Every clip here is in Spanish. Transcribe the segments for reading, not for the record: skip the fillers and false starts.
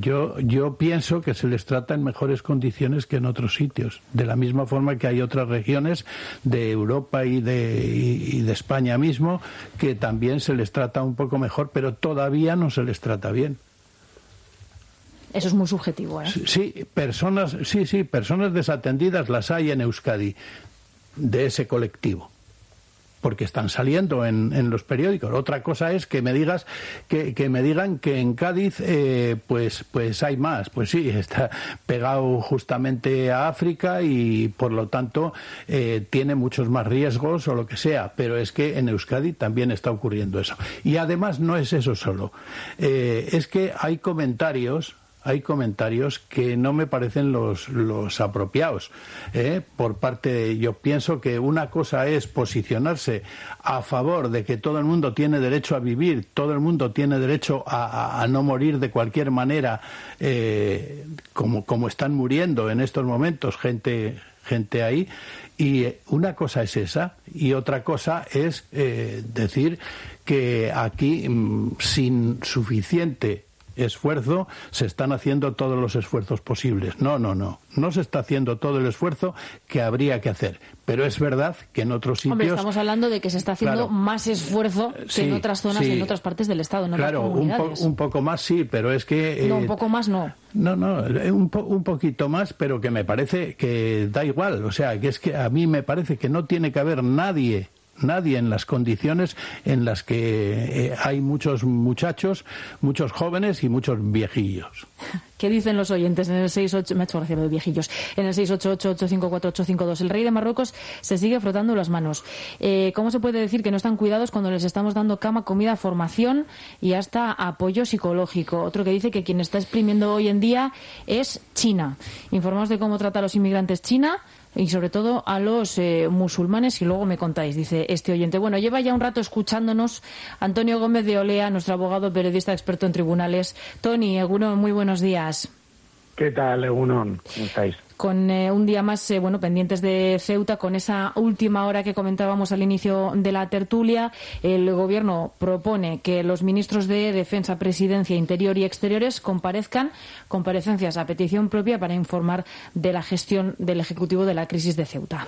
Yo pienso que se les trata en mejores condiciones que en otros sitios, de la misma forma que hay otras regiones de Europa y de España mismo que también se les trata un poco mejor, pero todavía no se les trata bien. Eso es muy subjetivo, ¿eh? Sí, personas desatendidas las hay en Euskadi, de ese colectivo, porque están saliendo en los periódicos. Otra cosa es que me digas que me digan que en Cádiz pues hay más. Pues sí, está pegado justamente a África y por lo tanto tiene muchos más riesgos o lo que sea, pero es que en Euskadi también está ocurriendo eso. Y además no es eso solo, es que hay comentarios que no me parecen los apropiados, por parte yo pienso que una cosa es posicionarse a favor de que todo el mundo tiene derecho a vivir, todo el mundo tiene derecho a no morir de cualquier manera, como están muriendo en estos momentos gente ahí, y una cosa es esa y otra cosa es decir que aquí sin suficiente esfuerzo se están haciendo todos los esfuerzos posibles. No se está haciendo todo el esfuerzo que habría que hacer, pero es verdad que en otros sitios... Hombre, estamos hablando de que se está haciendo más esfuerzo que en otras zonas y en otras partes del Estado, no en las comunidades. Un poco más sí, pero es que... No, un poco más no. Un poquito más, pero que me parece que da igual, o sea, que es que a mí me parece que no tiene que haber nadie en las condiciones en las que hay muchos muchachos, muchos jóvenes y muchos viejillos. ¿Qué dicen los oyentes en el 68? Me ha hecho gracia de viejillos. En el 688-854-852. El rey de Marruecos se sigue frotando las manos. ¿Cómo se puede decir que no están cuidados cuando les estamos dando cama, comida, formación y hasta apoyo psicológico? Otro que dice que quien está exprimiendo hoy en día es China. Informaos de cómo trata a los inmigrantes China y sobre todo a los musulmanes y luego me contáis, dice este oyente. Bueno, lleva ya un rato escuchándonos Antonio Gómez de Olea, nuestro abogado periodista experto en tribunales. Tony, Egunon, muy buenos días. ¿Qué tal, Egunon? ¿Cómo estáis? Con un día más, pendientes de Ceuta, con esa última hora que comentábamos al inicio de la tertulia, el Gobierno propone que los ministros de Defensa, Presidencia, Interior y Exteriores comparecencias a petición propia para informar de la gestión del Ejecutivo de la crisis de Ceuta.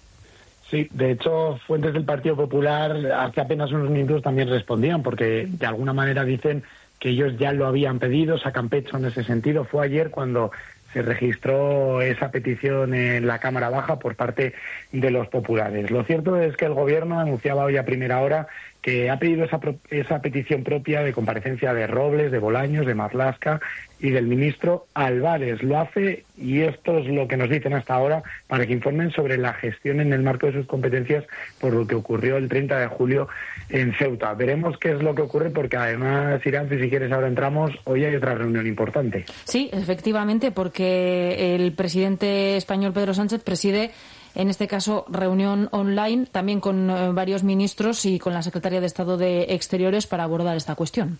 Sí, de hecho, fuentes del Partido Popular hace apenas unos minutos también respondían, porque de alguna manera dicen que ellos ya lo habían pedido, sacan pecho en ese sentido. Fue ayer cuando se registró esa petición en la Cámara Baja por parte de los populares. Lo cierto es que el Gobierno anunciaba hoy a primera hora que ha pedido esa petición propia de comparecencia de Robles, de Bolaños, de Marlaska y del ministro Álvarez. Lo hace, y esto es lo que nos dicen hasta ahora, para que informen sobre la gestión en el marco de sus competencias por lo que ocurrió el 30 de julio en Ceuta. Veremos qué es lo que ocurre, porque además, Iranzi, si quieres ahora entramos, hoy hay otra reunión importante. Sí, efectivamente, porque el presidente español Pedro Sánchez preside, en este caso, reunión online, también con varios ministros y con la secretaria de Estado de Exteriores para abordar esta cuestión.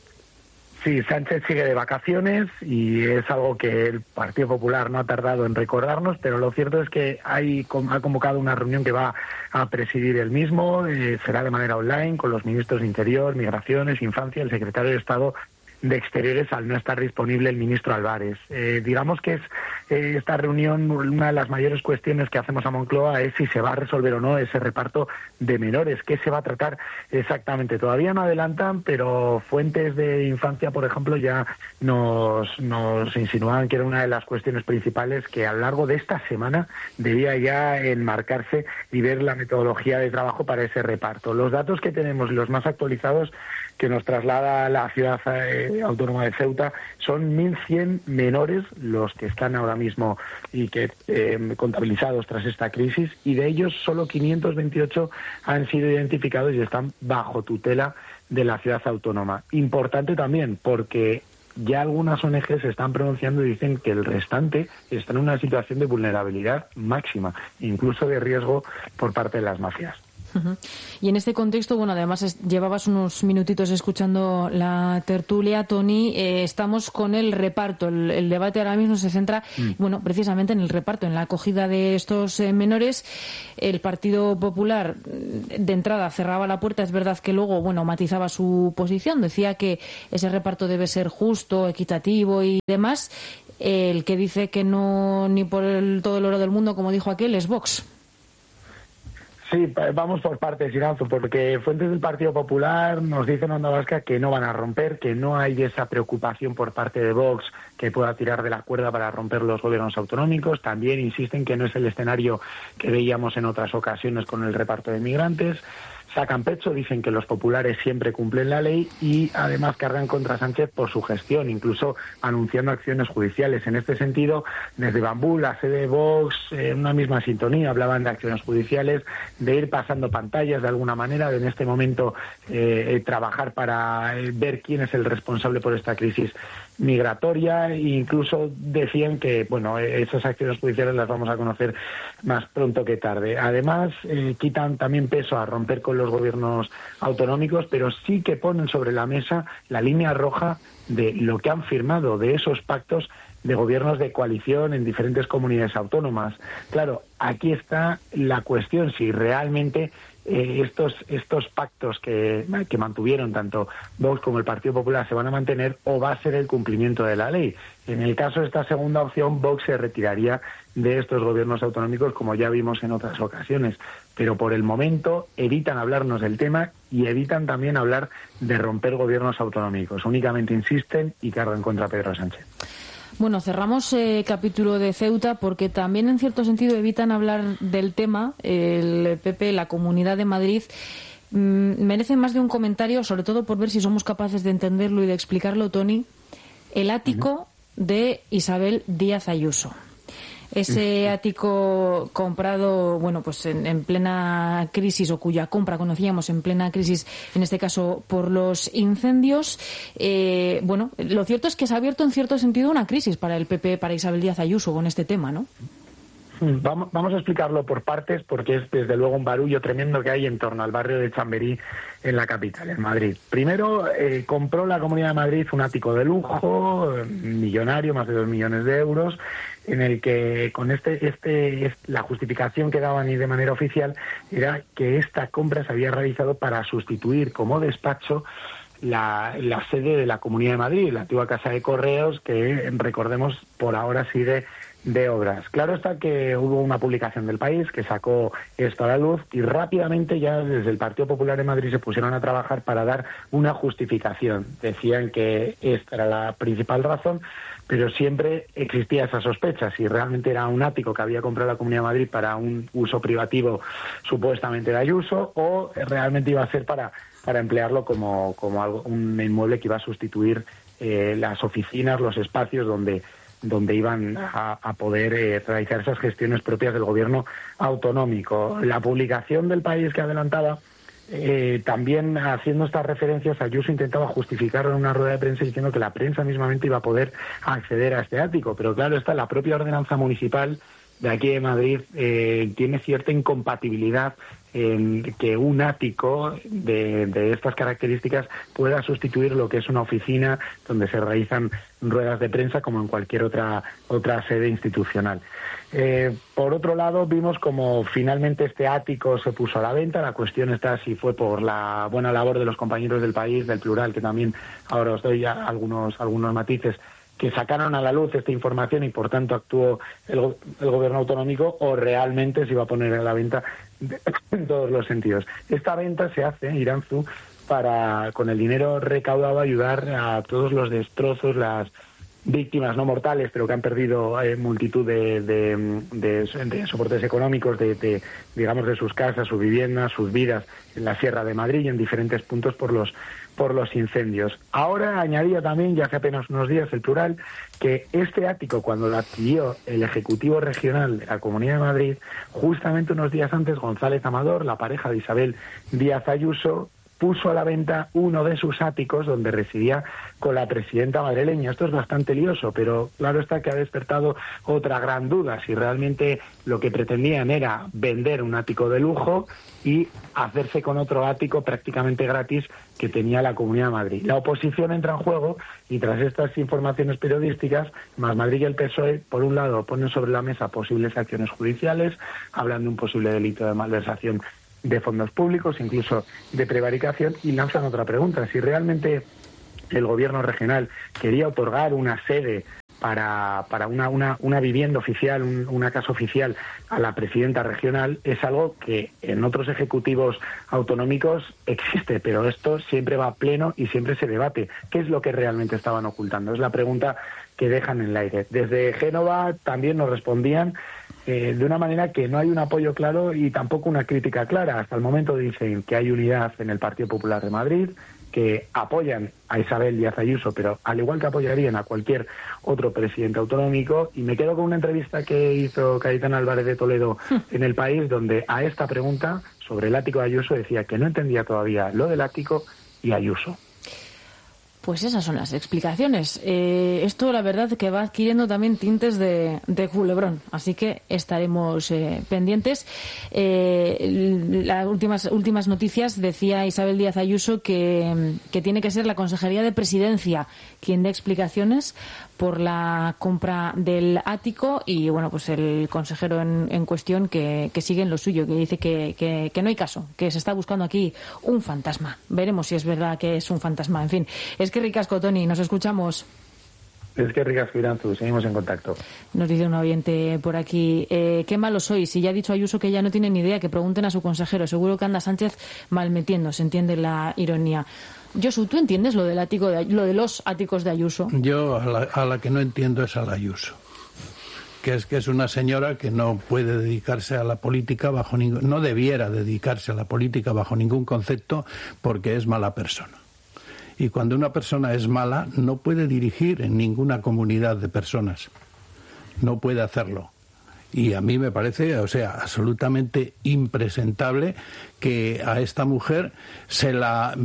Sí, Sánchez sigue de vacaciones y es algo que el Partido Popular no ha tardado en recordarnos, pero lo cierto es que ha convocado una reunión que va a presidir él mismo, será de manera online con los ministros de Interior, Migraciones, Infancia, el secretario de Estado de Exteriores, al no estar disponible el ministro Álvarez. Digamos que es esta reunión, una de las mayores cuestiones que hacemos a Moncloa es si se va a resolver o no ese reparto de menores, qué se va a tratar exactamente. Todavía no adelantan, pero fuentes de Infancia, por ejemplo, ya nos insinuaban que era una de las cuestiones principales que a lo largo de esta semana debía ya enmarcarse y ver la metodología de trabajo para ese reparto. Los datos que tenemos, los más actualizados, que nos traslada la ciudad autónoma de Ceuta, son 1.100 menores los que están ahora mismo y que contabilizados tras esta crisis, y de ellos solo 528 han sido identificados y están bajo tutela de la ciudad autónoma. Importante también porque ya algunas ONG se están pronunciando y dicen que el restante está en una situación de vulnerabilidad máxima, incluso de riesgo por parte de las mafias. Y en este contexto, bueno, además llevabas unos minutitos escuchando la tertulia, Toni, estamos con el reparto. El debate ahora mismo se centra, bueno, precisamente en el reparto, en la acogida de estos menores. El Partido Popular, de entrada, cerraba la puerta. Es verdad que luego, bueno, matizaba su posición. Decía que ese reparto debe ser justo, equitativo y demás. El que dice que no, ni por todo el oro del mundo, como dijo aquel, es Vox. Sí, vamos por partes, Iranzu, porque fuentes del Partido Popular nos dicen Onda Vasca que no van a romper, que no hay esa preocupación por parte de Vox que pueda tirar de la cuerda para romper los gobiernos autonómicos. También insisten que no es el escenario que veíamos en otras ocasiones con el reparto de migrantes. Sacan pecho, dicen que los populares siempre cumplen la ley y además cargan contra Sánchez por su gestión, incluso anunciando acciones judiciales. En este sentido, desde Bambú, la sede de Vox, en una misma sintonía, hablaban de acciones judiciales, de ir pasando pantallas de alguna manera, de en este momento trabajar para ver quién es el responsable por esta crisis migratoria, e incluso decían que, bueno, esas acciones judiciales las vamos a conocer más pronto que tarde. Además, quitan también peso a romper con los gobiernos autonómicos, pero sí que ponen sobre la mesa la línea roja de lo que han firmado, de esos pactos de gobiernos de coalición en diferentes comunidades autónomas. Claro, aquí está la cuestión, si realmente estos pactos que mantuvieron tanto Vox como el Partido Popular se van a mantener o va a ser el cumplimiento de la ley. En el caso de esta segunda opción, Vox se retiraría de estos gobiernos autonómicos, como ya vimos en otras ocasiones. Pero por el momento evitan hablarnos del tema y evitan también hablar de romper gobiernos autonómicos. Únicamente insisten y cargan contra Pedro Sánchez. Bueno, cerramos capítulo de Ceuta porque también en cierto sentido evitan hablar del tema. El PP, la Comunidad de Madrid, merece más de un comentario, sobre todo por ver si somos capaces de entenderlo y de explicarlo, Toni. El ático de Isabel Díaz Ayuso. Ese ático comprado, bueno, pues en plena crisis, o cuya compra conocíamos en plena crisis, en este caso por los incendios. Bueno, lo cierto es que se ha abierto en cierto sentido una crisis para el PP, para Isabel Díaz Ayuso con este tema, ¿no? Vamos a explicarlo por partes, porque es desde luego un barullo tremendo que hay en torno al barrio de Chamberí en la capital, en Madrid. Primero, compró la Comunidad de Madrid un ático de lujo, millonario, más de 2 millones de euros, en el que con la justificación que daban y de manera oficial era que esta compra se había realizado para sustituir como despacho la sede de la Comunidad de Madrid, la antigua Casa de Correos, que recordemos por ahora sigue de obras. Claro está que hubo una publicación del País que sacó esto a la luz y rápidamente ya desde el Partido Popular de Madrid se pusieron a trabajar para dar una justificación. Decían que esta era la principal razón, pero siempre existía esa sospecha, si realmente era un ático que había comprado la Comunidad de Madrid para un uso privativo supuestamente de Ayuso, o realmente iba a ser para emplearlo como algo, un inmueble que iba a sustituir las oficinas, los espacios donde iban a poder realizar esas gestiones propias del gobierno autonómico. La publicación del País que adelantaba, también haciendo estas referencias, Ayuso intentaba justificarlo en una rueda de prensa diciendo que la prensa mismamente iba a poder acceder a este ático. Pero claro, está la propia ordenanza municipal de aquí de Madrid, tiene cierta incompatibilidad en que un ático de estas características pueda sustituir lo que es una oficina donde se realizan ruedas de prensa como en cualquier otra sede institucional. Por otro lado, vimos como finalmente este ático se puso a la venta. La cuestión está si fue por la buena labor de los compañeros del País, del Plural, que también ahora os doy ya algunos matices, que sacaron a la luz esta información y por tanto actuó el gobierno autonómico, o realmente se iba a poner a la venta en todos los sentidos. Esta venta se hace, Iranzu, para con el dinero recaudado ayudar a todos los destrozos, las víctimas no mortales, pero que han perdido multitud de soportes económicos, digamos, de sus casas, sus viviendas, sus vidas en la Sierra de Madrid y en diferentes puntos por los incendios. Ahora añadía también, ya hace apenas unos días, el Plural, que este ático, cuando lo adquirió el Ejecutivo Regional de la Comunidad de Madrid, justamente unos días antes, González Amador, la pareja de Isabel Díaz Ayuso, puso a la venta uno de sus áticos donde residía con la presidenta madrileña. Esto es bastante lioso, pero claro está que ha despertado otra gran duda, si realmente lo que pretendían era vender un ático de lujo y hacerse con otro ático prácticamente gratis que tenía la Comunidad de Madrid. La oposición entra en juego y tras estas informaciones periodísticas, Más Madrid y el PSOE, por un lado, ponen sobre la mesa posibles acciones judiciales, hablan de un posible delito de malversación de fondos públicos, incluso de prevaricación, y lanzan otra pregunta: si realmente el gobierno regional quería otorgar una sede para una vivienda oficial, una casa oficial a la presidenta regional, es algo que en otros ejecutivos autonómicos existe, pero esto siempre va a pleno y siempre se debate. ¿Qué es lo que realmente estaban ocultando? Es la pregunta que dejan en el aire. Desde Génova también nos respondían de una manera que no hay un apoyo claro y tampoco una crítica clara. Hasta el momento dicen que hay unidad en el Partido Popular de Madrid, que apoyan a Isabel Díaz Ayuso, pero al igual que apoyarían a cualquier otro presidente autonómico. Y me quedo con una entrevista que hizo Cayetana Álvarez de Toledo en El País, donde a esta pregunta sobre el ático de Ayuso decía que no entendía todavía lo del ático y Ayuso. Pues esas son las explicaciones. Esto, la verdad, que va adquiriendo también tintes de culebrón, así que estaremos pendientes. Las últimas noticias, decía Isabel Díaz Ayuso que tiene que ser la Consejería de Presidencia quien dé explicaciones por la compra del ático y, bueno, pues el consejero en cuestión que sigue en lo suyo, que dice que no hay caso, que se está buscando aquí un fantasma. Veremos si es verdad que es un fantasma. En fin, es que ricasco, Toni, nos escuchamos. Es que ricasco, Iranzu, seguimos en contacto. Nos dice un oyente por aquí, qué malo soy, si ya ha dicho Ayuso que ya no tiene ni idea, que pregunten a su consejero, seguro que anda Sánchez mal metiendo, se entiende la ironía. Josu, ¿tú entiendes lo del ático lo de los áticos de Ayuso? Yo a la que no entiendo es a la Ayuso, que es una señora que no puede dedicarse a la política no debiera dedicarse a la política bajo ningún concepto, porque es mala persona. Y cuando una persona es mala, no puede dirigir en ninguna comunidad de personas. No puede hacerlo. Y a mí me parece, absolutamente impresentable que a esta mujer se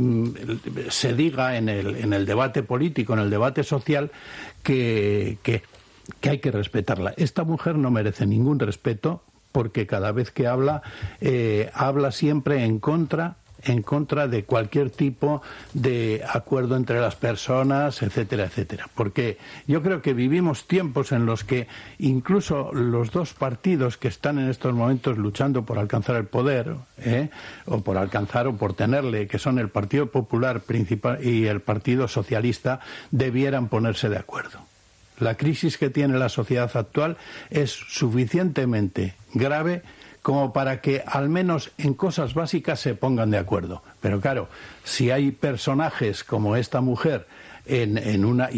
diga en el debate político, en el debate social, que hay que respetarla. Esta mujer no merece ningún respeto, porque cada vez que habla siempre en contra de cualquier tipo de acuerdo entre las personas, etcétera, etcétera. Porque yo creo que vivimos tiempos en los que incluso los dos partidos que están en estos momentos luchando por alcanzar el poder, o por tenerle, que son el Partido Popular principal y el Partido Socialista, debieran ponerse de acuerdo. La crisis que tiene la sociedad actual es suficientemente grave como para que al menos en cosas básicas se pongan de acuerdo. Pero claro, si hay personajes como esta mujer en una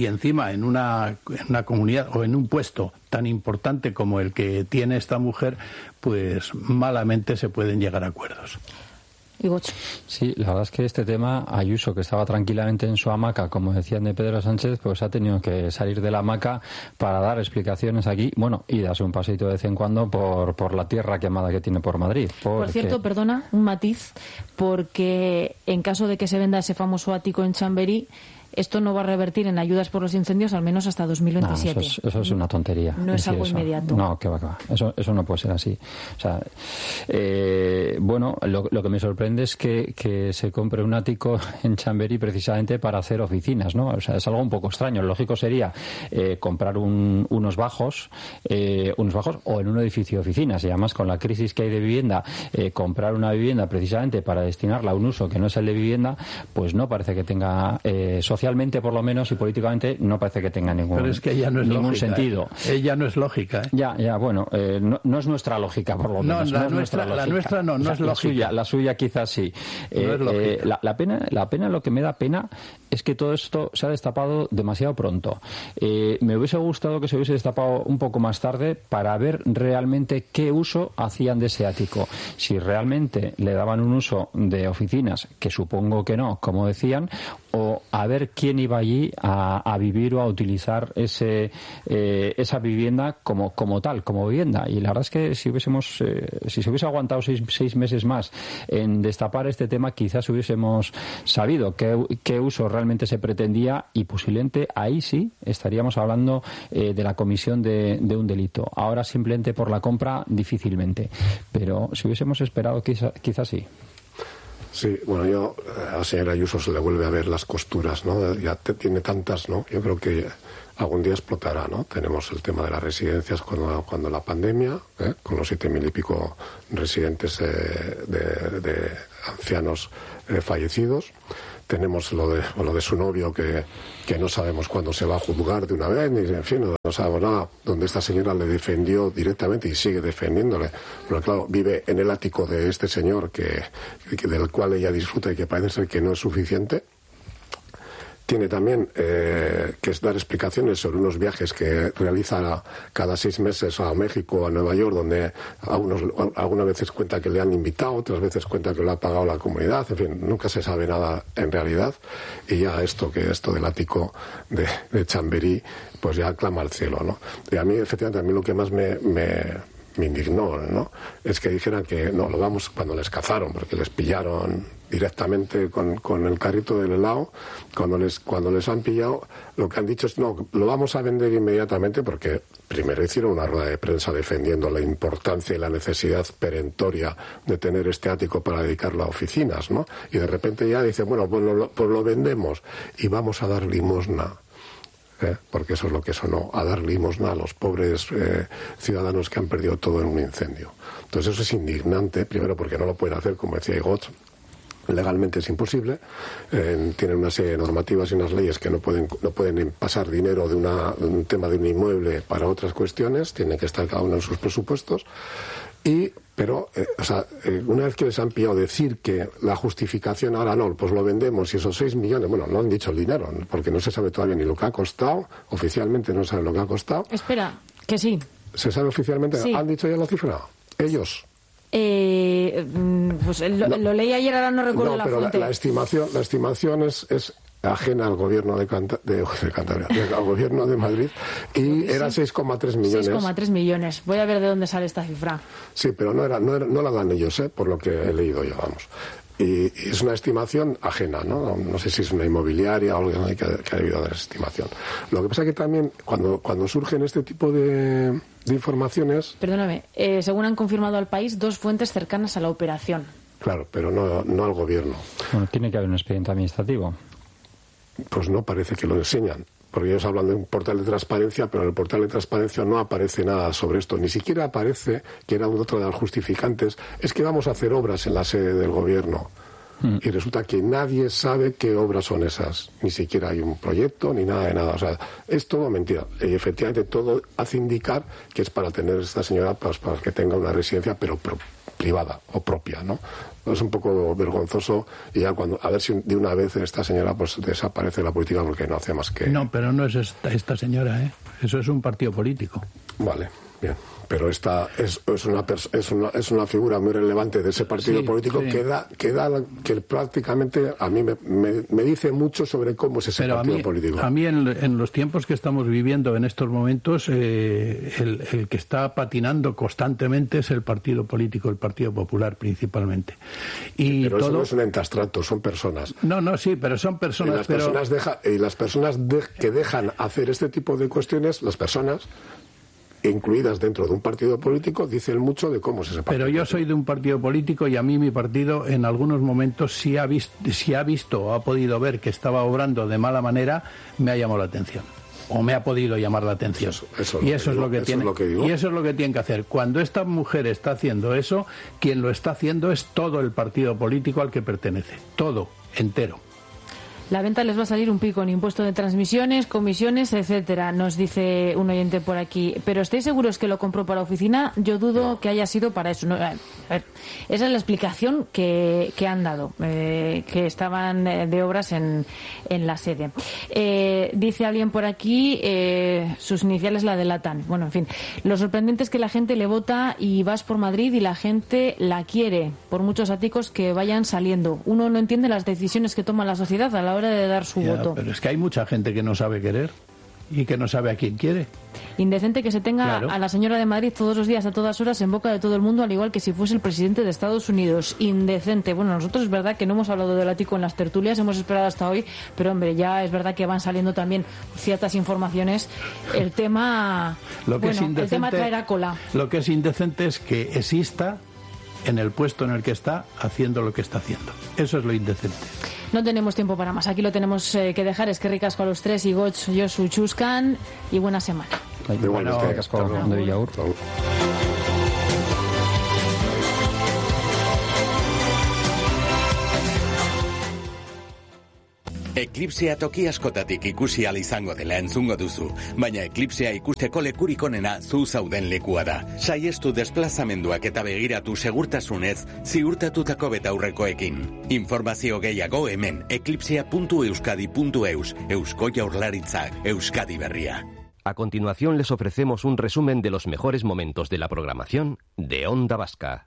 comunidad o en un puesto tan importante como el que tiene esta mujer, pues malamente se pueden llegar a acuerdos. Sí, la verdad es que este tema, Ayuso, que estaba tranquilamente en su hamaca, como decían de Pedro Sánchez, pues ha tenido que salir de la hamaca para dar explicaciones aquí, bueno, y darse un paseito de vez en cuando por la tierra quemada que tiene por Madrid. Por cierto, perdona, un matiz, porque en caso de que se venda ese famoso ático en Chamberí, esto no va a revertir en ayudas por los incendios al menos hasta 2027. No, eso es una tontería. No es algo inmediato. No, que va. Eso no puede ser así. O sea, bueno, lo que me sorprende es que se compre un ático en Chamberí precisamente para hacer oficinas, ¿no? O sea, es algo un poco extraño. Lo lógico sería comprar unos bajos o en un edificio de oficinas. Y además, con la crisis que hay de vivienda, comprar una vivienda precisamente para destinarla a un uso que no es el de vivienda, pues no parece que tenga socialmente, por lo menos, y políticamente, no parece que tenga ningún sentido. Pero es que ella no es ningún lógica, sentido. Ella no es lógica. Ya, bueno, no es nuestra lógica, por lo menos. La nuestra no es lógica. La suya quizás sí. No es lógica. La pena, lo que me da pena es que todo esto se ha destapado demasiado pronto. Me hubiese gustado que se hubiese destapado un poco más tarde para ver realmente qué uso hacían de ese ático. Si realmente le daban un uso de oficinas, que supongo que no, como decían, o a ver quién iba allí a vivir o a utilizar esa vivienda como tal, como vivienda. Y la verdad es que si se hubiese aguantado seis meses más en destapar este tema, quizás hubiésemos sabido qué uso realmente se pretendía, y posiblemente ahí sí estaríamos hablando de la comisión de un delito. Ahora simplemente por la compra, difícilmente. Pero si hubiésemos esperado, quizás sí. Sí, bueno, a la señora Ayuso se le vuelve a ver las costuras, ¿no? Ya tiene tantas, ¿no? Yo creo que algún día explotará, ¿no? Tenemos el tema de las residencias cuando la pandemia, con los 7.000 y pico residentes de ancianos fallecidos. Tenemos lo de su novio que no sabemos cuándo se va a juzgar de una vez, ni en fin, no sabemos nada, donde esta señora le defendió directamente y sigue defendiéndole. Pero claro, vive en el ático de este señor del cual ella disfruta y que parece ser que no es suficiente. Tiene también que dar explicaciones sobre unos viajes que realiza cada 6 meses a México o a Nueva York, donde algunas veces cuenta que le han invitado, otras veces cuenta que lo ha pagado la comunidad. En fin, nunca se sabe nada en realidad. Y ya esto del ático de Chamberí, pues ya clama al cielo, ¿no? Y a mí, efectivamente, lo que más me indignó, ¿no? Es que dijeran que no, cuando les cazaron, porque les pillaron directamente con el carrito del helado, cuando les han pillado, lo que han dicho es no, lo vamos a vender inmediatamente, porque primero hicieron una rueda de prensa defendiendo la importancia y la necesidad perentoria de tener este ático para dedicarlo a oficinas, ¿no? Y de repente ya dicen, bueno, pues lo vendemos y vamos a dar limosna. Porque eso es lo que sonó, a dar limosna a los pobres ciudadanos que han perdido todo en un incendio. Entonces eso es indignante, primero porque no lo pueden hacer, como decía Igoz, legalmente es imposible. Tienen una serie de normativas y unas leyes que no pueden pasar dinero de un tema de un inmueble para otras cuestiones, tiene que estar cada uno en sus presupuestos. Pero una vez que les han pillado, decir que la justificación ahora no, pues lo vendemos y esos 6 millones, bueno, no han dicho el dinero, porque no se sabe todavía ni lo que ha costado, oficialmente no saben lo que ha costado. Espera, que sí. ¿Se sabe oficialmente? Sí. ¿Han dicho ya la cifra? Ellos. Pues lo leí ayer, ahora no recuerdo la fuente. La estimación es ajena al gobierno de Cantabria, al gobierno de Madrid, y era 6,3 millones. 6,3 millones. Voy a ver de dónde sale esta cifra. Sí, pero no la dan ellos, por lo que he leído yo, vamos. Y es una estimación ajena, ¿no? No sé si es una inmobiliaria o algo que ha debido dar esa estimación. Lo que pasa es que también cuando surgen este tipo de informaciones... Perdóname, según han confirmado al país, 2 fuentes cercanas a la operación. Claro, pero no al gobierno. Bueno, tiene que haber un expediente administrativo. Pues no parece que lo enseñan, porque ellos hablan de un portal de transparencia, pero en el portal de transparencia no aparece nada sobre esto, ni siquiera aparece, que era otro de los justificantes, es que vamos a hacer obras en la sede del gobierno. Y resulta que nadie sabe qué obras son esas, ni siquiera hay un proyecto ni nada de nada, o sea, es todo mentira. Y efectivamente todo hace indicar que es para tener esta señora, pues, para que tenga una residencia, pero privada o propia, ¿no? Es un poco vergonzoso, y ya a ver si de una vez esta señora pues desaparece de la política, porque no hace más que... No, pero no es esta señora, ¿eh? Eso es un partido político. Vale, bien. Pero esta es una figura muy relevante de ese partido político, sí. que prácticamente a mí me dice mucho sobre cómo es ese partido político. A mí en los tiempos que estamos viviendo en estos momentos, el que está patinando constantemente es el partido político, el Partido Popular principalmente. Pero eso no es un ente abstracto, son personas. No, sí, pero son personas. Y las personas que dejan hacer este tipo de cuestiones, las personas incluidas dentro de un partido político, dicen mucho de cómo es ese partido. Pero yo soy de un partido político, y a mí mi partido en algunos momentos, si ha visto o ha podido ver que estaba obrando de mala manera, me ha llamado la atención. O me ha podido llamar la atención. Y eso es lo que tienen que hacer. Cuando esta mujer está haciendo eso, quien lo está haciendo es todo el partido político al que pertenece. Todo, entero. La venta les va a salir un pico en impuesto de transmisiones, comisiones, etcétera, nos dice un oyente por aquí. Pero ¿estáis seguros que lo compró para oficina? Yo dudo que haya sido para eso. No, a ver, esa es la explicación que han dado, que estaban de obras en la sede. Dice alguien por aquí, sus iniciales la delatan. Bueno, en fin, lo sorprendente es que la gente le vota y vas por Madrid y la gente la quiere, por muchos áticos que vayan saliendo. Uno no entiende las decisiones que toma la sociedad a la hora de dar su voto. Pero es que hay mucha gente que no sabe querer y que no sabe a quién quiere. Indecente que se tenga a la señora de Madrid todos los días, a todas horas, en boca de todo el mundo, al igual que si fuese el presidente de Estados Unidos. Indecente. Bueno, nosotros es verdad que no hemos hablado del ático en las tertulias, hemos esperado hasta hoy, pero hombre, ya es verdad que van saliendo también ciertas informaciones. El tema, el tema traerá cola. Lo que es indecente es que exista en el puesto en el que está haciendo lo que está haciendo. Eso es lo indecente. No tenemos tiempo para más. Aquí lo tenemos que dejar. Es que ricasco a los tres. Y Goch, Josu, Chuscan. Y buena semana. Bueno, ricasco de Villaur. Eklipsea toki askotatik ikusi ahal izango dela entzungo duzu, baina eklipsea ikusteko lekurik onena zu zauden lekua da. Saiestu desplazamenduak eta begiratu segurtasunez ziurtatutako betaurrekoekin. Informazio gehiago hemen eclipsea.euskadi.eus. Eusko Jaurlaritzak, Euskadi Berria. A continuación les ofrecemos un resumen de los mejores momentos de la programación de Onda Vasca.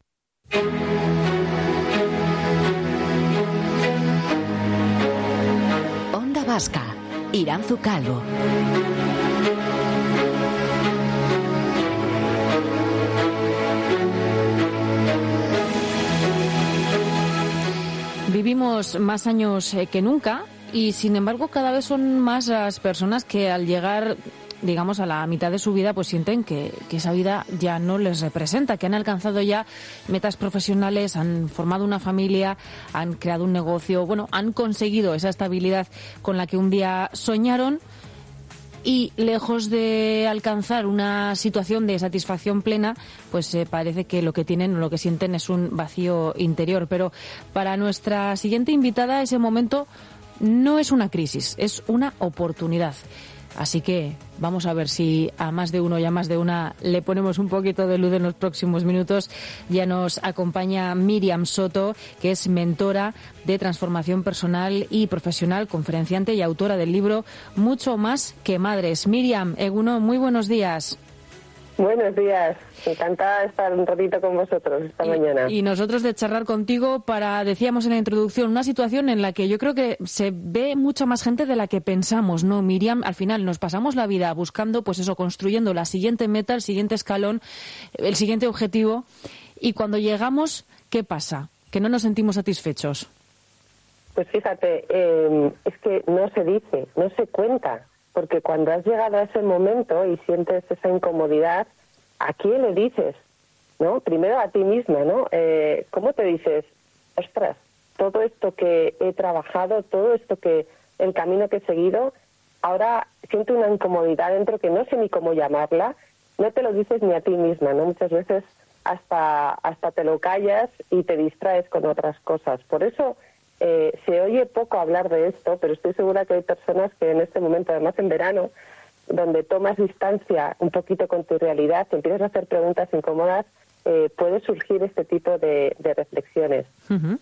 Onda Vasca, Iranzu Calvo. Vivimos más años que nunca y, sin embargo, cada vez son más las personas que al llegar, digamos, a la mitad de su vida, pues sienten que esa vida ya no les representa, que han alcanzado ya metas profesionales, han formado una familia, han creado un negocio, bueno, han conseguido esa estabilidad con la que un día soñaron y, lejos de alcanzar una situación de satisfacción plena, pues parece que lo que tienen o lo que sienten es un vacío interior. Pero para nuestra siguiente invitada, ese momento no es una crisis, es una oportunidad. Así que vamos a ver si a más de uno y a más de una le ponemos un poquito de luz en los próximos minutos. Ya nos acompaña Miriam Soto, que es mentora de transformación personal y profesional, conferenciante y autora del libro Mucho más que madres. Miriam, Egunon, muy buenos días. Buenos días, encantada de estar un ratito con vosotros esta mañana. Y nosotros de charlar contigo para, decíamos en la introducción, una situación en la que yo creo que se ve mucha más gente de la que pensamos, ¿no, Miriam? Al final nos pasamos la vida buscando, pues eso, construyendo la siguiente meta, el siguiente escalón, el siguiente objetivo, y cuando llegamos, ¿qué pasa? Que no nos sentimos satisfechos. Pues fíjate, es que no se dice, no se cuenta. Porque cuando has llegado a ese momento y sientes esa incomodidad, ¿a quién le dices? ¿No? Primero a ti misma, ¿no? ¿Cómo te dices? Ostras, todo esto que he trabajado, todo esto que el camino que he seguido, ahora siento una incomodidad dentro que no sé ni cómo llamarla. No te lo dices ni a ti misma, ¿no? Muchas veces hasta te lo callas y te distraes con otras cosas. Por eso se oye poco hablar de esto, pero estoy segura que hay personas que en este momento, además en verano, donde tomas distancia un poquito con tu realidad, te empiezas a hacer preguntas incómodas, puede surgir este tipo de reflexiones. Uh-huh.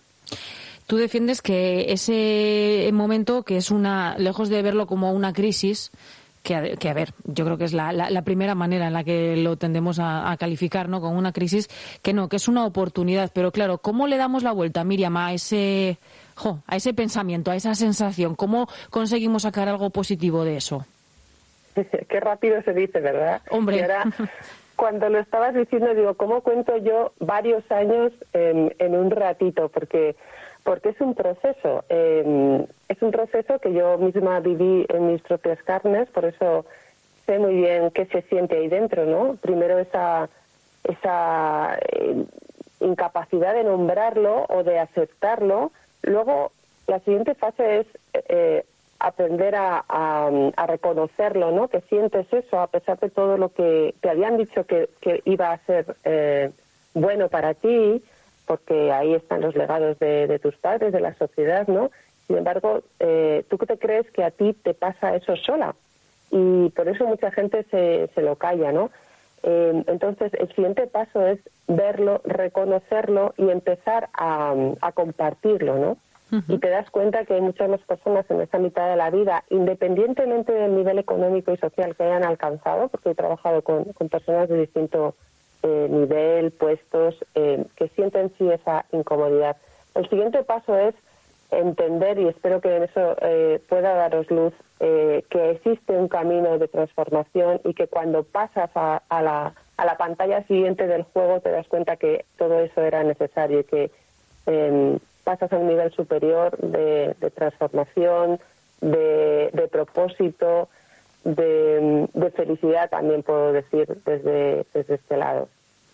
Tú defiendes que ese momento, que es lejos de verlo como una crisis, que a ver, yo creo que es la primera manera en la que lo tendemos a calificar, ¿no? Como una crisis, que es una oportunidad. Pero claro, ¿cómo le damos la vuelta, Miriam, a ese pensamiento, a esa sensación? ¿Cómo conseguimos sacar algo positivo de eso? Qué rápido se dice, ¿verdad? Hombre. Y ahora, cuando lo estabas diciendo, digo, ¿cómo cuento yo varios años en un ratito? Porque es un proceso. Es un proceso que yo misma viví en mis propias carnes, por eso sé muy bien qué se siente ahí dentro, ¿no? Primero esa incapacidad de nombrarlo o de aceptarlo. Luego, la siguiente fase es aprender a reconocerlo, ¿no? Que sientes eso a pesar de todo lo que te habían dicho que iba a ser bueno para ti, porque ahí están los legados de tus padres, de la sociedad, ¿no? Sin embargo, tú te crees que a ti te pasa eso sola, y por eso mucha gente se lo calla, ¿no? Entonces, el siguiente paso es verlo, reconocerlo y empezar a compartirlo, ¿no? Y te das cuenta que hay muchas más personas en esta mitad de la vida, independientemente del nivel económico y social que hayan alcanzado, porque he trabajado con personas de distinto nivel, puestos, que sienten sí esa incomodidad. El siguiente paso es entender, y espero que en eso pueda daros luz, que existe un camino de transformación y que cuando pasas a la pantalla siguiente del juego te das cuenta que todo eso era necesario y que pasas a un nivel superior de transformación, de propósito, de felicidad, también puedo decir desde este lado.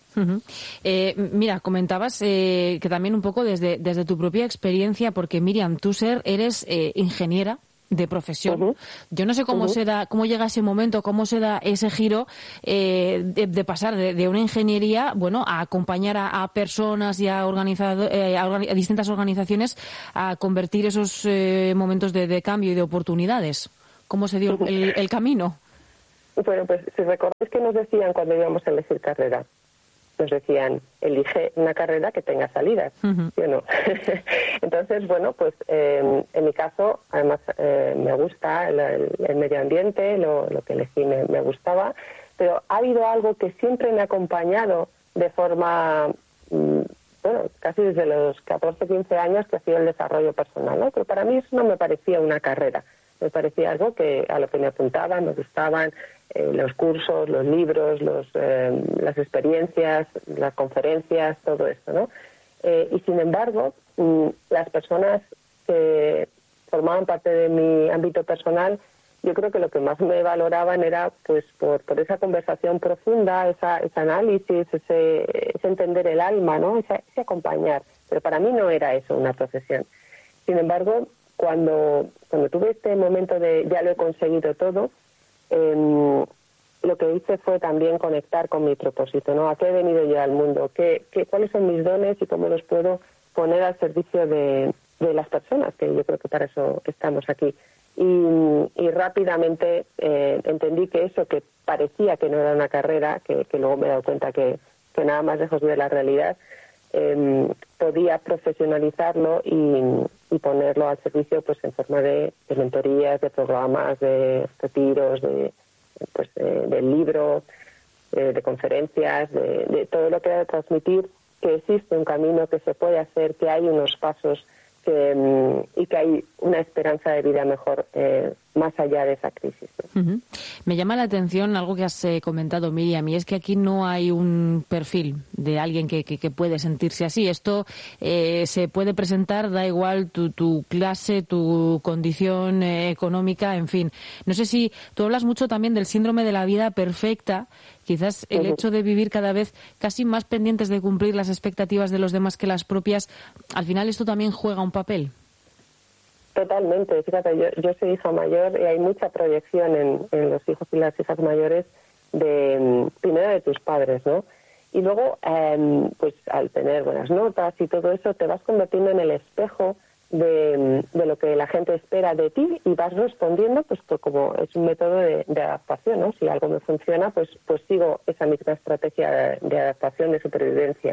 Mira, comentabas que también un poco desde tu propia experiencia, porque Miriam, tú eres ingeniera de profesión. Yo no sé cómo cómo llega ese momento, cómo se da ese giro de pasar de una ingeniería, bueno, a acompañar a personas y a distintas organizaciones a convertir esos momentos de cambio y de oportunidades. ¿Cómo se dio el camino? Bueno, pues si recordáis que nos decían cuando íbamos a elegir carrera, nos decían, elige una carrera que tenga salidas, ¿sí o no? Entonces, bueno, pues en mi caso, además me gusta el medio ambiente, lo que elegí me gustaba, pero ha habido algo que siempre me ha acompañado de forma, bueno, casi desde los 14, 15 años, que ha sido el desarrollo personal, ¿no? Pero para mí eso no me parecía una carrera, me parecía algo a lo que me apuntaban, me gustaban, los cursos, los libros, las experiencias, las conferencias, todo esto, ¿no? Y sin embargo, las personas que formaban parte de mi ámbito personal, yo creo que lo que más me valoraban era, pues, por esa conversación profunda, ese análisis, ese entender el alma, ¿no? Ese acompañar. Pero para mí no era eso una profesión. Sin embargo, cuando tuve este momento de ya lo he conseguido todo, lo que hice fue también conectar con mi propósito, ¿no? ¿A qué he venido yo al mundo? ¿Cuáles son mis dones y cómo los puedo poner al servicio de las personas? Que yo creo que para eso estamos aquí. Y rápidamente entendí que eso que parecía que no era una carrera, que luego me he dado cuenta que nada más lejos de la realidad, podía profesionalizarlo y ponerlo al servicio, pues, en forma de mentorías, de programas, de retiros, del libro, de conferencias, de todo lo que ha de transmitir que existe un camino, que se puede hacer, que hay unos pasos y que hay una esperanza de vida mejor más allá de esa crisis, ¿no? Me llama la atención algo que has comentado, Miriam, y es que aquí no hay un perfil de alguien que puede sentirse así. Esto se puede presentar, da igual tu clase, tu condición económica, en fin. No sé si tú hablas mucho también del síndrome de la vida perfecta. Quizás el hecho de vivir cada vez casi más pendientes de cumplir las expectativas de los demás que las propias, al final esto también juega un papel. Totalmente. Fíjate, yo soy hija mayor y hay mucha proyección en los hijos y las hijas mayores primero de tus padres, ¿no? Y luego, pues al tener buenas notas y todo eso, te vas convirtiendo en el espejo de lo que la gente espera de ti y vas respondiendo, pues como es un método de adaptación, ¿no? Si algo me funciona, pues sigo esa misma estrategia de adaptación, de supervivencia.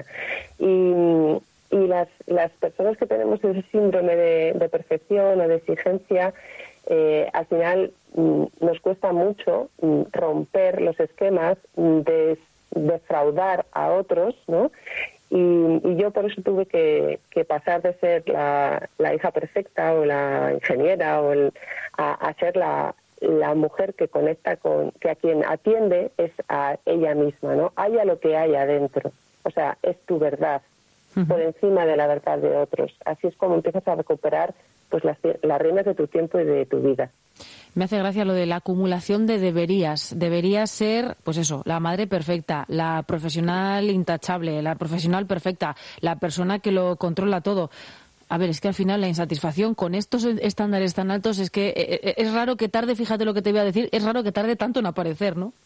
Y las personas que tenemos ese síndrome de perfección o de exigencia, al final nos cuesta mucho romper los esquemas, defraudar a otros, ¿no? Y yo por eso tuve que pasar de ser la hija perfecta o la ingeniera a ser la mujer que conecta que a quien atiende es a ella misma, ¿no? Haya lo que haya adentro, o sea, es tu verdad por encima de la verdad de otros. Así es como empiezas a recuperar, pues, las riendas de tu tiempo y de tu vida. Me hace gracia lo de la acumulación de deberías. Deberías ser, pues eso, la madre perfecta, la profesional intachable, la profesional perfecta, la persona que lo controla todo. A ver, es que al final la insatisfacción con estos estándares tan altos es que es raro que tarde, fíjate lo que te voy a decir, es raro que tarde tanto en aparecer, ¿no?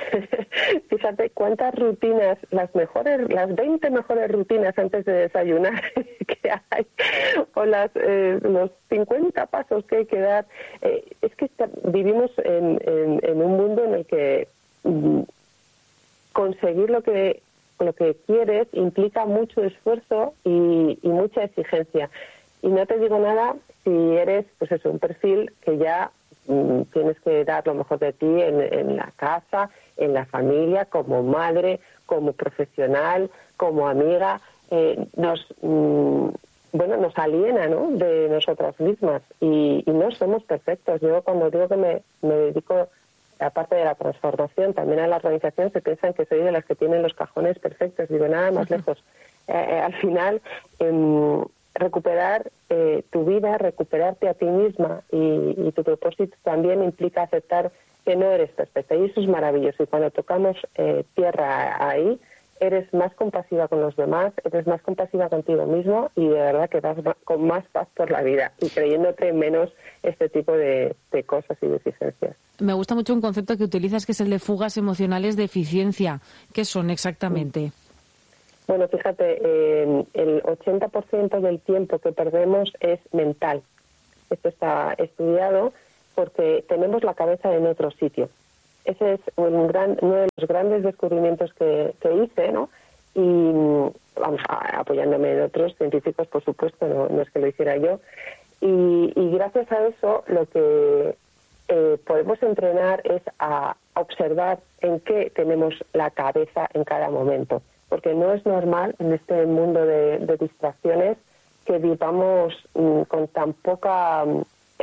Fíjate cuántas rutinas, las 20 mejores rutinas antes de desayunar que hay, o los 50 pasos que hay que dar. Es que vivimos en un mundo en el que conseguir lo que quieres implica mucho esfuerzo y mucha exigencia. Y no te digo nada si eres, pues eso, un perfil que ya tienes que dar lo mejor de ti en la casa, en la familia, como madre, como profesional, como amiga. Nos aliena, ¿no?, de nosotras mismas y no somos perfectos. Yo cuando digo que me dedico, aparte de la transformación, también a la organización, se piensan que soy de las que tienen los cajones perfectos. Digo, nada más lejos. Al final, recuperar tu vida, recuperarte a ti misma y tu propósito también implica aceptar que no eres perfecta. Y eso es maravilloso. Y cuando tocamos tierra ahí, eres más compasiva con los demás, eres más compasiva contigo mismo y de verdad que vas con más paz por la vida y creyéndote menos este tipo de cosas y de exigencias. Me gusta mucho un concepto que utilizas, que es el de fugas emocionales de eficiencia. ¿Qué son exactamente? Bueno, fíjate, el 80% del tiempo que perdemos es mental. Esto está estudiado porque tenemos la cabeza en otro sitio. Ese es uno de los grandes descubrimientos que hice, ¿no? Y vamos, apoyándome en otros científicos, por supuesto, no es que lo hiciera yo. Y gracias a eso lo que podemos entrenar es a observar en qué tenemos la cabeza en cada momento. Porque no es normal en este mundo de distracciones que vivamos con tan poco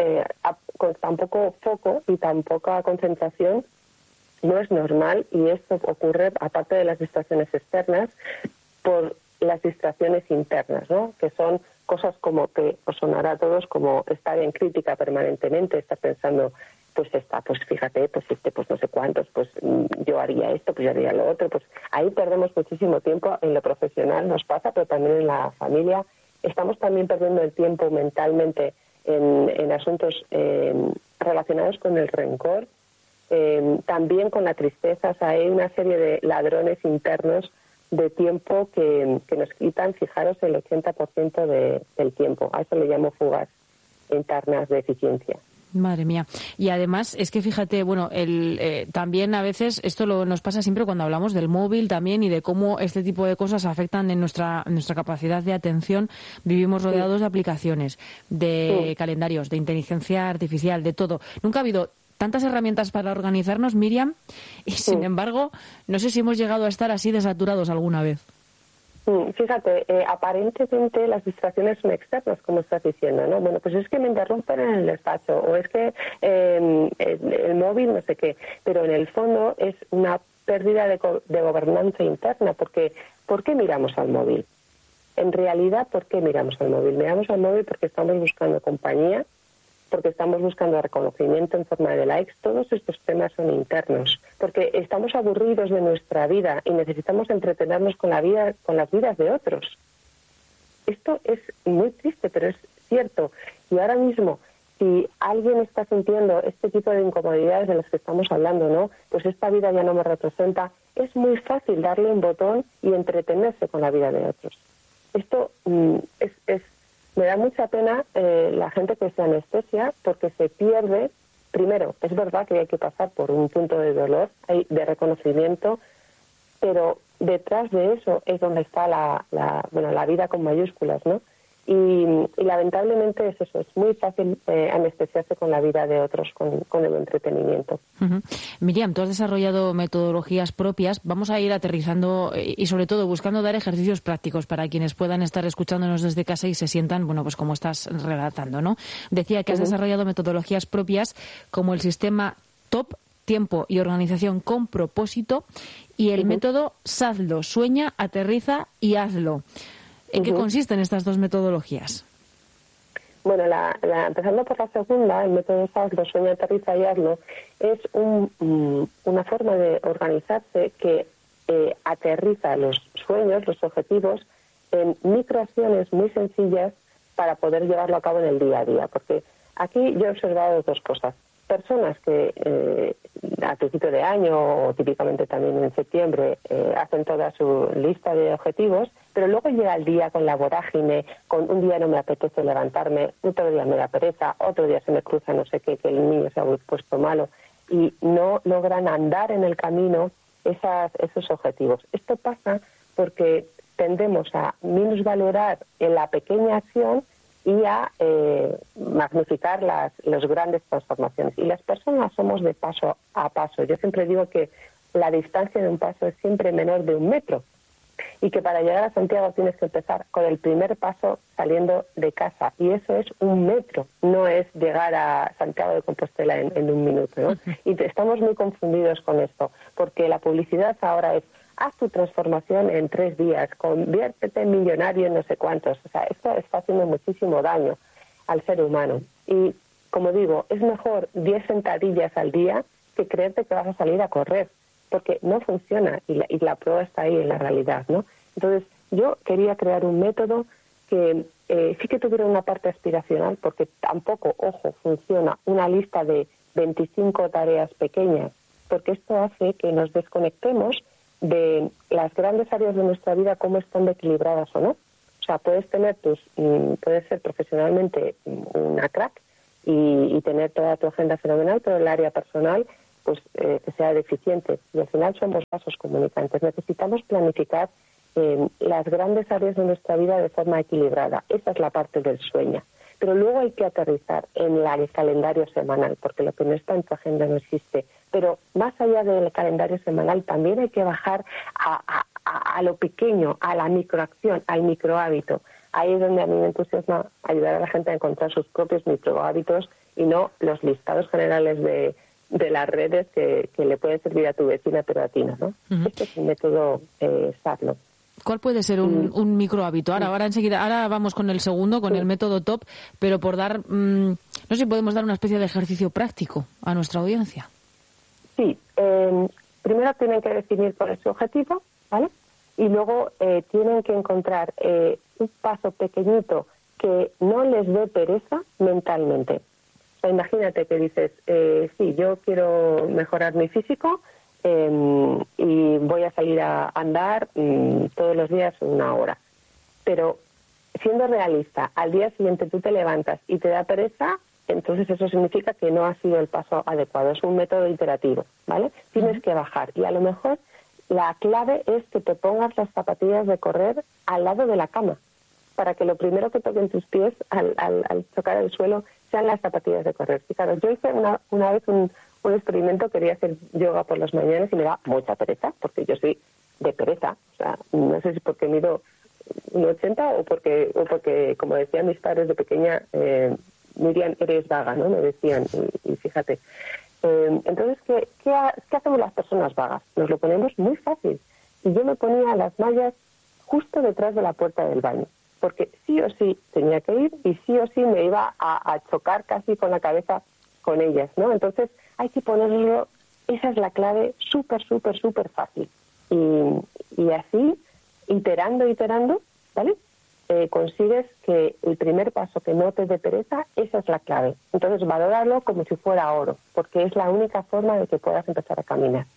foco y tan poca concentración. No es normal, y esto ocurre, aparte de las distracciones externas, por las distracciones internas, ¿no?, que son cosas como que os sonará a todos como estar en crítica permanentemente, estar pensando, pues fíjate, pues no sé cuántos, pues yo haría esto, pues yo haría lo otro. Pues ahí perdemos muchísimo tiempo. En lo profesional nos pasa, pero también en la familia. Estamos también perdiendo el tiempo mentalmente en asuntos relacionados con el rencor, también con la tristeza. O sea, hay una serie de ladrones internos de tiempo que nos quitan, fijaros, el 80% del tiempo. A eso le llamo fugas internas de eficiencia. Madre mía. Y además es que fíjate, bueno, también a veces esto nos pasa siempre cuando hablamos del móvil también y de cómo este tipo de cosas afectan en nuestra capacidad de atención. Vivimos rodeados de aplicaciones, de calendarios, de inteligencia artificial, de todo. Nunca ha habido tantas herramientas para organizarnos, Miriam, y sin embargo, no sé si hemos llegado a estar así de saturados alguna vez. Fíjate, aparentemente las distracciones son externas, como estás diciendo, ¿no? Bueno, pues es que me interrumpen en el despacho, o es que el móvil, no sé qué, pero en el fondo es una pérdida de gobernanza interna, porque ¿por qué miramos al móvil? En realidad, ¿por qué miramos al móvil? Miramos al móvil porque estamos buscando compañía, porque estamos buscando reconocimiento en forma de likes. Todos estos temas son internos, porque estamos aburridos de nuestra vida y necesitamos entretenernos con las vidas de otros. Esto es muy triste, pero es cierto. Y ahora mismo, si alguien está sintiendo este tipo de incomodidades de las que estamos hablando, ¿no?, pues esta vida ya no me representa, es muy fácil darle un botón y entretenerse con la vida de otros. Esto me da mucha pena la gente que se anestesia, porque se pierde. Primero, es verdad que hay que pasar por un punto de dolor, de reconocimiento, pero detrás de eso es donde está la vida con mayúsculas, ¿no? Y lamentablemente es eso, es muy fácil anestesiarse con la vida de otros, con el entretenimiento. Uh-huh. Miriam, tú has desarrollado metodologías propias. Vamos a ir aterrizando y sobre todo buscando dar ejercicios prácticos para quienes puedan estar escuchándonos desde casa y se sientan, bueno, pues como estás relatando, ¿no? Decía que has desarrollado metodologías propias como el sistema TOP, tiempo y organización con propósito, y el método SAZLO, sueña, aterriza y hazlo. ¿En qué consisten estas dos metodologías? Bueno, empezando por la segunda, el método SAZLO, sueña, aterriza y hazlo, es una forma de organizarse que aterriza los sueños, los objetivos, en microacciones muy sencillas para poder llevarlo a cabo en el día a día. Porque aquí yo he observado dos cosas. personas que a principio de año o típicamente también en septiembre hacen toda su lista de objetivos, pero luego llega el día con la vorágine, con un día no me apetece levantarme, otro día me da pereza, otro día se me cruza no sé qué, que el niño se ha puesto malo y no logran andar en el camino esos objetivos. Esto pasa porque tendemos a minusvalorar en la pequeña acción y a magnificar las grandes transformaciones. Y las personas somos de paso a paso. Yo siempre digo que la distancia de un paso es siempre menor de 1 metro y que para llegar a Santiago tienes que empezar con el primer paso saliendo de casa. Y eso es 1 metro, no es llegar a Santiago de Compostela en 1 minuto, ¿no? Y estamos muy confundidos con esto, porque la publicidad ahora es haz tu transformación en 3 días, conviértete en millonario en no sé cuántos. O sea, esto está haciendo muchísimo daño al ser humano. Y, como digo, es mejor 10 sentadillas al día que creerte que vas a salir a correr, porque no funciona y la prueba está ahí en la realidad, ¿no? Entonces, yo quería crear un método que sí que tuviera una parte aspiracional, porque tampoco, ojo, funciona una lista de 25 tareas pequeñas, porque esto hace que nos desconectemos de las grandes áreas de nuestra vida, cómo están equilibradas o no. O sea, puedes ser profesionalmente una crack y tener toda tu agenda fenomenal, pero el área personal, pues que sea deficiente. Y al final somos vasos comunicantes. Necesitamos planificar las grandes áreas de nuestra vida de forma equilibrada. Esa es la parte del sueño. Pero luego hay que aterrizar en el calendario semanal, porque lo que no está en tu agenda no existe. Pero más allá del calendario semanal, también hay que bajar a lo pequeño, a la microacción, al microhábito. Ahí es donde a mí me entusiasma ayudar a la gente a encontrar sus propios microhábitos y no los listados generales de las redes que le pueden servir a tu vecina, pero a ti no. Este es un método SATLO. ¿Cuál puede ser un microhábito? Ahora enseguida, ahora vamos con el segundo, con el método TOP, pero por dar, no sé si podemos dar una especie de ejercicio práctico a nuestra audiencia. Sí, primero tienen que definir cuál es su objetivo, ¿vale? Y luego tienen que encontrar un paso pequeñito que no les dé pereza mentalmente. O sea, imagínate que dices, sí, yo quiero mejorar mi físico y voy a salir a andar todos los días 1 hora. Pero siendo realista, al día siguiente tú te levantas y te da pereza, entonces eso significa que no ha sido el paso adecuado. Es un método iterativo, ¿vale? Tienes que bajar y a lo mejor la clave es que te pongas las zapatillas de correr al lado de la cama para que lo primero que toquen tus pies al tocar el suelo sean las zapatillas de correr. Y claro, yo hice una vez un experimento, quería hacer yoga por las mañanas y me da mucha pereza, porque yo soy de pereza. O sea, no sé si porque mido 1,80 o porque, como decían mis padres de pequeña, Miriam, eres vaga, ¿no? Me decían, y fíjate. Entonces, ¿qué hacemos las personas vagas? Nos lo ponemos muy fácil. Y yo me ponía las mallas justo detrás de la puerta del baño, porque sí o sí tenía que ir y sí o sí me iba a chocar casi con la cabeza con ellas, ¿no? Entonces, hay que ponerlo, esa es la clave, súper, súper, súper fácil. Y así, iterando, ¿vale? Consigues que el primer paso que no te dé pereza, esa es la clave. Entonces, valóralo como si fuera oro, porque es la única forma de que puedas empezar a caminar.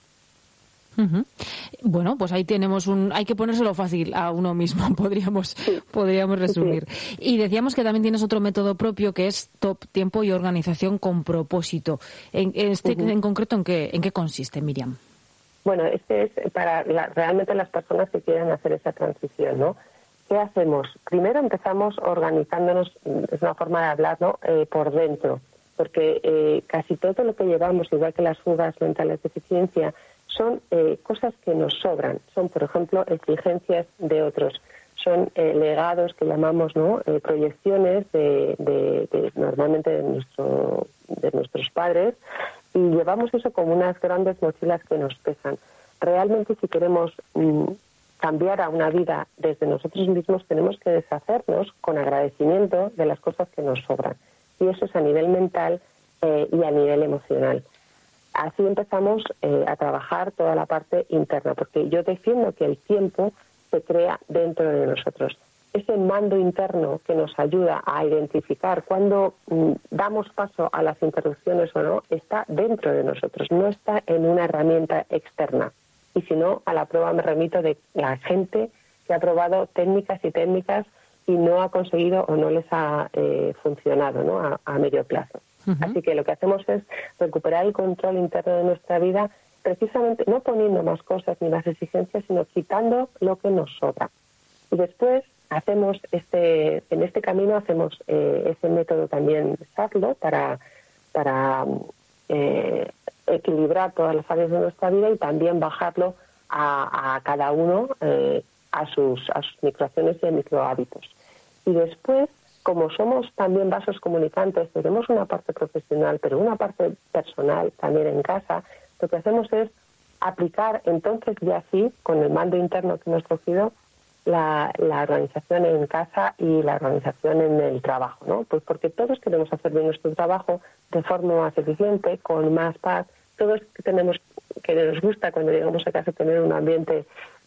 Bueno, pues ahí tenemos hay que ponérselo fácil a uno mismo, podríamos resumir. Sí. Y decíamos que también tienes otro método propio que es TOP, tiempo y organización con propósito. En concreto, ¿en qué consiste, Miriam? Bueno, este es para realmente las personas que quieren hacer esa transición, ¿no? ¿Qué hacemos? Primero empezamos organizándonos, es una forma de hablar, ¿no? Por dentro, porque casi todo lo que llevamos, igual que las fugas mentales de eficiencia, son cosas que nos sobran. Son, por ejemplo, exigencias de otros. Son legados que llamamos, ¿no? Proyecciones normalmente de nuestros padres, y llevamos eso como unas grandes mochilas que nos pesan. Realmente, si queremos cambiar a una vida desde nosotros mismos, tenemos que deshacernos con agradecimiento de las cosas que nos sobran. Y eso es a nivel mental y a nivel emocional. Así empezamos a trabajar toda la parte interna, porque yo defiendo que el tiempo se crea dentro de nosotros. ese mando interno que nos ayuda a identificar cuando damos paso a las interrupciones o no, está dentro de nosotros, no está en una herramienta externa. Y si no, a la prueba me remito de la gente que ha probado técnicas y técnicas y no ha conseguido o no les ha funcionado, ¿no? a medio plazo. Así que lo que hacemos es recuperar el control interno de nuestra vida, precisamente no poniendo más cosas ni más exigencias, sino quitando lo que nos sobra. Y después hacemos en este camino hacemos ese método también SATLO para equilibrar todas las áreas de nuestra vida y también bajarlo a cada uno a sus microacciones y microhábitos. Y después, como somos también vasos comunicantes, tenemos una parte profesional, pero una parte personal también en casa, lo que hacemos es aplicar entonces ya sí, con el mando interno que hemos cogido, la organización en casa y la organización en el trabajo, ¿no? Pues porque todos queremos hacer bien nuestro trabajo de forma más eficiente, con más paz. Todos que nos gusta cuando llegamos a casa tener un ambiente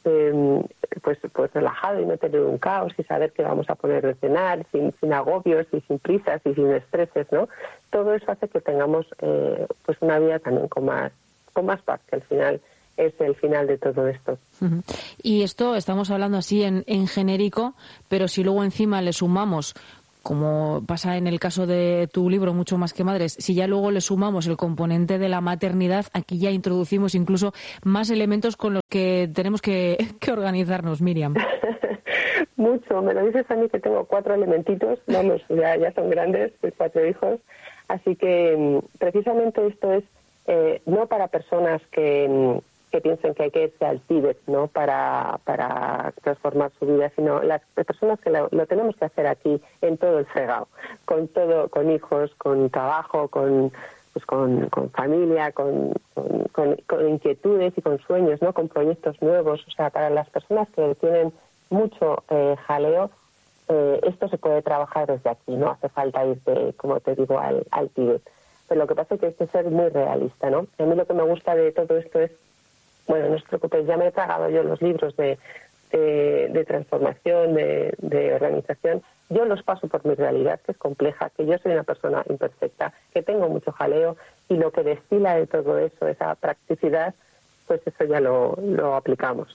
pues relajado y no tener un caos y saber que vamos a poder de cenar sin agobios y sin prisas y sin estreses, ¿no? Todo eso hace que tengamos pues una vida también con más paz, que al final es el final de todo esto. Y esto estamos hablando así en genérico, pero si luego encima le sumamos, como pasa en el caso de tu libro, Mucho más que madres, si ya luego le sumamos el componente de la maternidad, aquí ya introducimos incluso más elementos con los que tenemos que organizarnos, Miriam. Mucho, me lo dices a mí que tengo 4 elementitos, vamos, ya son grandes, 4 hijos, así que precisamente esto es no para personas que piensen que hay que irse al Tíbet, ¿no? para transformar su vida, sino las personas que lo tenemos que hacer aquí, en todo el fregado, con todo, con hijos, con trabajo, con familia, con inquietudes y con sueños, ¿no? Con proyectos nuevos. O sea, para las personas que tienen mucho jaleo, esto se puede trabajar desde aquí, no hace falta irte, como te digo, al Tíbet. Pero lo que pasa es que hay que ser muy realista, ¿no? A mí lo que me gusta de todo esto es, bueno, no os preocupéis, ya me he tragado yo los libros de transformación, de organización. Yo los paso por mi realidad, que es compleja, que yo soy una persona imperfecta, que tengo mucho jaleo, y lo que destila de todo eso, esa practicidad, pues eso ya lo aplicamos.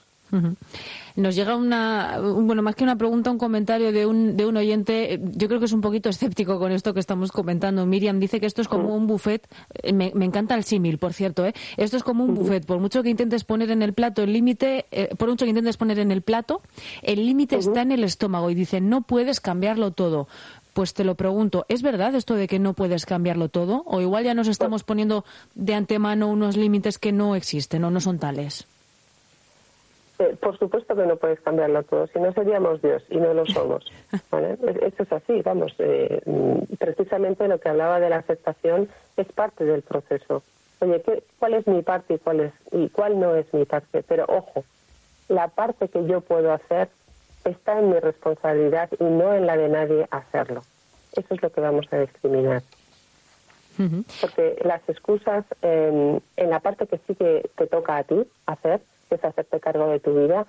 Nos llega más que una pregunta, un comentario de un oyente. Yo creo que es un poquito escéptico con esto que estamos comentando. Miriam dice que esto es como un buffet. Me encanta el símil, por cierto, Esto es como un buffet. Por mucho que intentes poner en el plato el límite, el límite está en el estómago, y dice, no puedes cambiarlo todo. Pues te lo pregunto, ¿es verdad esto de que no puedes cambiarlo todo? ¿O igual ya nos estamos poniendo de antemano unos límites que no existen o no son tales? Por supuesto que no puedes cambiarlo todo, si no seríamos Dios, y no lo somos, ¿vale? Eso es así, vamos, precisamente lo que hablaba de la aceptación es parte del proceso. Oye, ¿cuál es mi parte y cuál no es mi parte? Pero ojo, la parte que yo puedo hacer está en mi responsabilidad y no en la de nadie hacerlo. Eso es lo que vamos a discriminar. Porque las excusas, en la parte que sí que te toca a ti hacer, que es hacerte cargo de tu vida,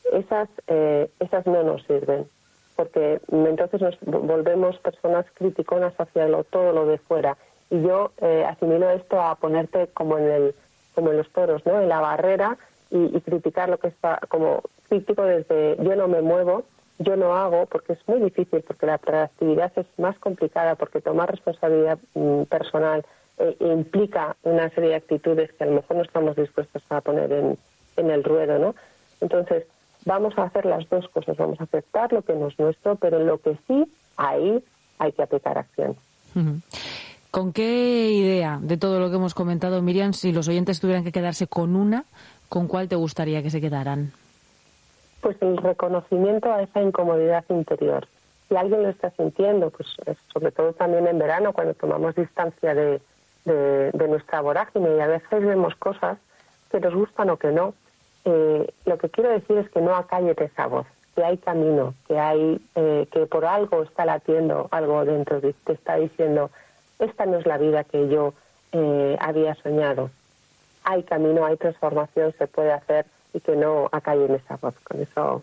esas no nos sirven, porque entonces nos volvemos personas criticonas hacia todo lo de fuera. Y yo asimilo esto a ponerte como en los toros, ¿no? En la barrera y criticar lo que está, como crítico desde yo no me muevo, yo no hago, porque es muy difícil, porque la proactividad es más complicada, porque tomar responsabilidad personal implica una serie de actitudes que a lo mejor no estamos dispuestos a poner en el ruedo, ¿no? Entonces, vamos a hacer las dos cosas, vamos a aceptar lo que no es nuestro, pero en lo que sí, ahí hay que aplicar acción. ¿Con qué idea de todo lo que hemos comentado, Miriam, si los oyentes tuvieran que quedarse con una, con cuál te gustaría que se quedaran? Pues el reconocimiento a esa incomodidad interior. Si alguien lo está sintiendo, pues sobre todo también en verano, cuando tomamos distancia de nuestra vorágine y a veces vemos cosas que nos gustan o que no, lo que quiero decir es que no acalles esa voz, que hay camino, que por algo está latiendo algo dentro de ti, te está diciendo, esta no es la vida que yo había soñado. Hay camino, hay transformación, se puede hacer, y que no acallen esa voz. Con eso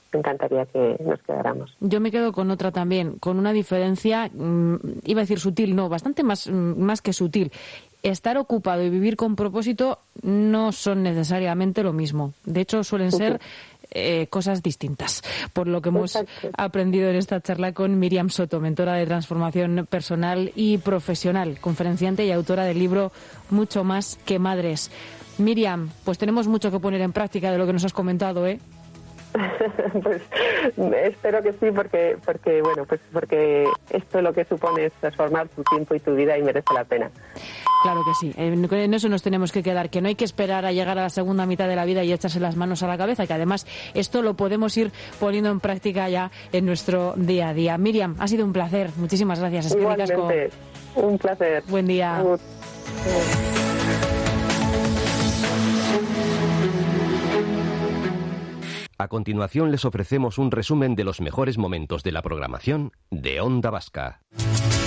me encantaría que nos quedáramos. Yo me quedo con otra también, con una diferencia, iba a decir sutil, no, bastante más que sutil. Estar ocupado y vivir con propósito no son necesariamente lo mismo. De hecho, suelen ser cosas distintas. Por lo que hemos aprendido en esta charla con Míriam Soto, mentora de transformación personal y profesional, conferenciante y autora del libro Mucho más que madres. Míriam, pues tenemos mucho que poner en práctica de lo que nos has comentado, ¿eh? Pues espero que sí, porque esto lo que supone es transformar tu tiempo y tu vida y merece la pena. Claro que sí, en eso nos tenemos que quedar, que no hay que esperar a llegar a la segunda mitad de la vida y echarse las manos a la cabeza, que además esto lo podemos ir poniendo en práctica ya en nuestro día a día. Míriam, ha sido un placer, muchísimas gracias. Igualmente, un placer. Buen día. A continuación les ofrecemos un resumen de los mejores momentos de la programación de Onda Vasca.